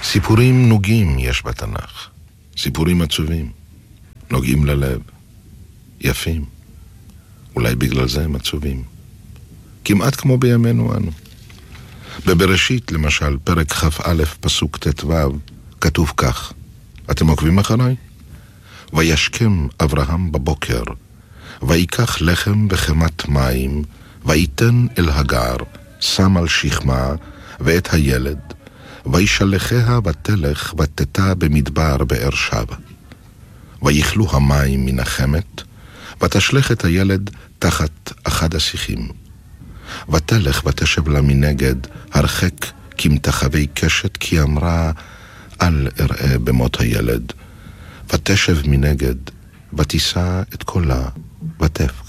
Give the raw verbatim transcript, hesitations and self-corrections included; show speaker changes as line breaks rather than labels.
סיפורים נוגעים יש בתנ"ך, סיפורים עצובים, נוגעים ללב, יפים, אולי בגלל זה הם עצובים, כמעט כמו בימינו אנו. בבראשית, למשל, פרק כ"א פסוק ט"ו, כתוב כך, אתם עוקבים אחריי? וישכם אברהם בבוקר, ויקח לחם בחמת מים, ויתן אל הגר, שם על שכמה, ואת הילד, וישלחיה בתלך, ותתה במדבר באר שבע. ויכלו המים מן החמת, ותשלח את הילד תחת אחד השיחים. ותלך ותשב לה מנגד, הרחק כמתחווי קשת, כי אמרה, אל אראה במות הילד. ותשב מנגד, ותישא את קולה, ותפח.